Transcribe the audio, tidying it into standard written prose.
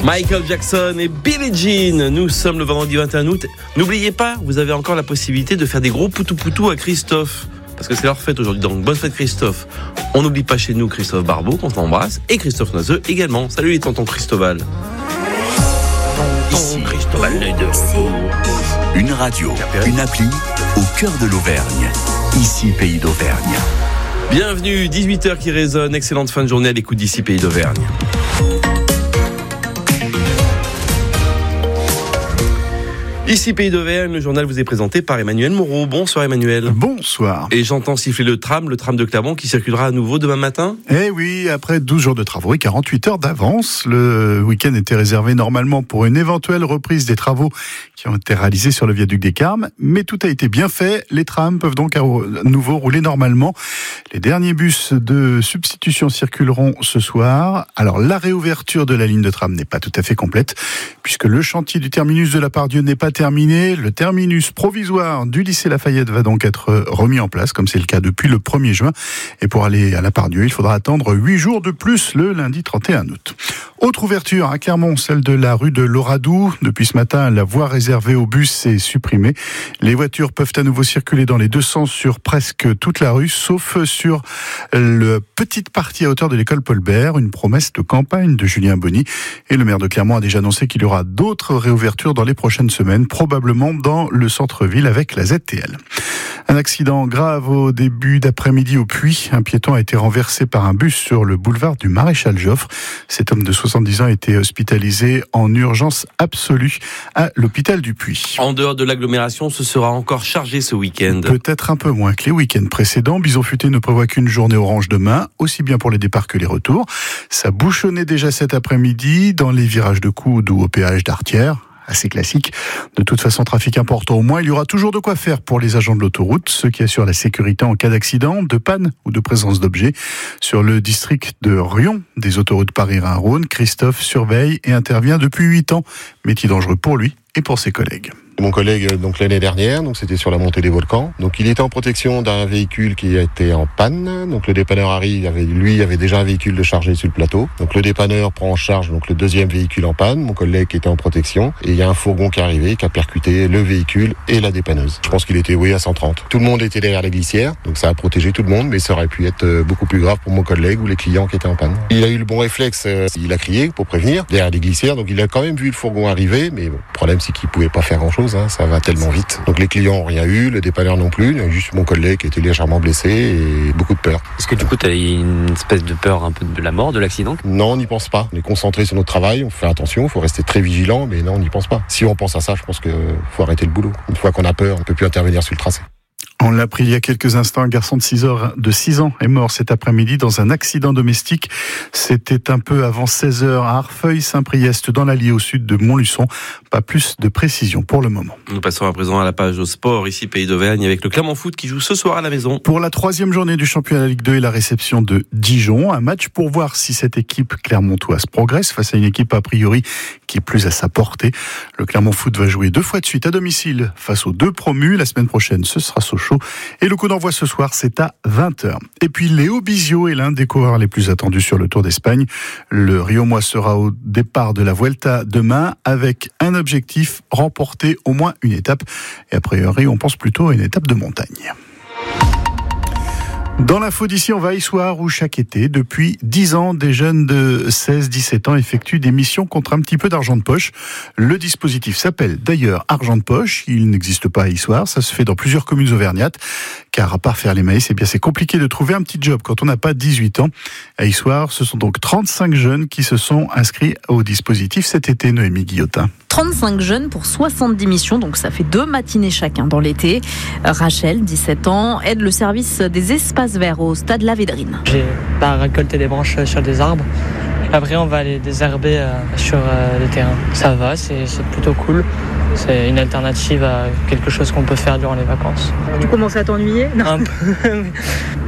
Michael Jackson et Billie Jean. Nous sommes le vendredi 21 août. N'oubliez pas, vous avez encore la possibilité de faire des gros poutou-poutou à Christophe. Parce que c'est leur fête aujourd'hui, donc bonne fête Christophe. On n'oublie pas chez nous Christophe Barbeau, qu'on t'embrasse, et Christophe Noiseux également. Salut les tontons Christoval. Ici, Christoval une radio, une appli au cœur de l'Auvergne. Ici, Pays d'Auvergne. Bienvenue, 18h qui résonne. Excellente fin de journée à l'écoute d'ici Pays d'Auvergne. Ici Pays d'Auvergne, le journal vous est présenté par Emmanuel Moreau. Bonsoir Emmanuel. Bonsoir. Et j'entends siffler le tram de Clermont qui circulera à nouveau demain matin. Eh oui, après 12 jours de travaux et 48 heures d'avance, le week-end était réservé normalement pour une éventuelle reprise des travaux qui ont été réalisés sur le viaduc des Carmes. Mais tout a été bien fait. Les trams peuvent donc à nouveau rouler normalement. Les derniers bus de substitution circuleront ce soir. Alors la réouverture de la ligne de tram n'est pas tout à fait complète puisque le chantier du terminus de la Pardieu n'est pas terminé. Le terminus provisoire du lycée Lafayette va donc être remis en place, comme c'est le cas depuis le 1er juin. Et pour aller à la Pardieu, il faudra attendre 8 jours de plus le lundi 31 août. Autre ouverture à Clermont, celle de la rue de l'Oradou. Depuis ce matin, la voie réservée aux bus est supprimée. Les voitures peuvent à nouveau circuler dans les deux sens sur presque toute la rue, sauf sur la petite partie à hauteur de l'école Paul Bert, une promesse de campagne de Julien Bonny. Et le maire de Clermont a déjà annoncé qu'il y aura d'autres réouvertures dans les prochaines semaines, probablement dans le centre-ville avec la ZTL. Un accident grave au début d'après-midi au Puy. Un piéton a été renversé par un bus sur le boulevard du Maréchal Joffre. Cet homme de 70 ans a été hospitalisé en urgence absolue à l'hôpital du Puy. En dehors de l'agglomération, ce sera encore chargé ce week-end. Peut-être un peu moins que les week-ends précédents. Bison Futé ne prévoit qu'une journée orange demain, aussi bien pour les départs que les retours. Ça bouchonnait déjà cet après-midi dans les virages de Coude ou au péage d'Artière. Assez classique. De toute façon, trafic important au moins. Il y aura toujours de quoi faire pour les agents de l'autoroute, ceux qui assurent la sécurité en cas d'accident, de panne ou de présence d'objets. Sur le district de Rion, des autoroutes Paris-Rhin-Rhône, Christophe surveille et intervient depuis 8 ans. Métier dangereux pour lui et pour ses collègues. Mon collègue, donc l'année dernière, donc c'était sur la montée des volcans. Donc il était en protection d'un véhicule qui était en panne. Donc le dépanneur arrive, il avait déjà un véhicule de chargé sur le plateau. Donc le dépanneur prend en charge donc le deuxième véhicule en panne. Mon collègue qui était en protection et il y a un fourgon qui est arrivé qui a percuté le véhicule et la dépanneuse. Je pense qu'il était à 130. Tout le monde était derrière la glissière, donc ça a protégé tout le monde, mais ça aurait pu être beaucoup plus grave pour mon collègue ou les clients qui étaient en panne. Il a eu le bon réflexe, il a crié pour prévenir derrière les glissières. Donc il a quand même vu le fourgon arriver, mais bon, le problème c'est qu'il pouvait pas faire grand-chose. Ça va tellement vite. Donc les clients n'ont rien eu, le dépanneur non plus, il y a juste mon collègue qui était légèrement blessé et beaucoup de peur. Est-ce que du coup tu as une espèce de peur un peu de la mort, de l'accident ? Non, on n'y pense pas. On est concentré sur notre travail, on fait attention, il faut rester très vigilant, mais non, on n'y pense pas. Si on pense à ça, je pense qu'il faut arrêter le boulot. Une fois qu'on a peur, on ne peut plus intervenir sur le tracé. On l'a appris il y a quelques instants, un garçon de 6 ans est mort cet après-midi dans un accident domestique. C'était un peu avant 16h à Arfeuil-Saint-Priest, dans l'Allier au sud de Montluçon. Pas plus de précision pour le moment. Nous passons à présent à la page au sport, ici Pays d'Auvergne, avec le Clermont Foot qui joue ce soir à la maison. Pour la 3e journée du championnat Ligue 2 et la réception de Dijon, un match pour voir si cette équipe clermontoise progresse face à une équipe a priori qui est plus à sa portée. Le Clermont Foot va jouer 2 fois de suite à domicile face aux 2 promus. La semaine prochaine, ce sera Sochaux. Et le coup d'envoi ce soir, c'est à 20h. Et puis Léo Bizio est l'un des coureurs les plus attendus sur le Tour d'Espagne. Le Riomois sera au départ de la Vuelta demain avec un objectif, remporter au moins une étape. Et a priori, on pense plutôt à une étape de montagne. Dans l'info d'ici, on va à Issoire où chaque été, depuis 10 ans, des jeunes de 16-17 ans effectuent des missions contre un petit peu d'argent de poche. Le dispositif s'appelle d'ailleurs Argent de poche. Il n'existe pas à Issoire, ça se fait dans plusieurs communes auvergnates. Car à part faire les maïs, eh bien c'est compliqué de trouver un petit job quand on n'a pas 18 ans. À Issoire, ce sont donc 35 jeunes qui se sont inscrits au dispositif cet été, Noémie Guillotin. 35 jeunes pour 70 missions, donc ça fait 2 matinées chacun dans l'été. Rachel, 17 ans, aide le service des espaces verts au stade La Védrine. J'ai récolté des branches sur des arbres. Après, on va aller désherber sur le terrain. Ça va, c'est plutôt cool. C'est une alternative à quelque chose qu'on peut faire durant les vacances. Tu commences à t'ennuyer ? Un peu.